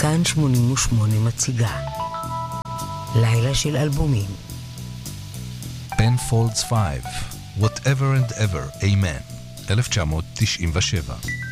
כאן 88 מציגה לילה של אלבומים. Penfolds 5 Whatever and Ever Amen 1997